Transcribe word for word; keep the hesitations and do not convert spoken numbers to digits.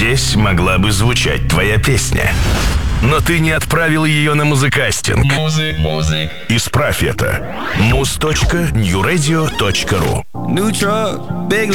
Здесь могла бы звучать твоя песня. Но ты не отправил ее на музыкастинг. Music, music. Исправь это. муз точка нью радио точка ру. New truck, big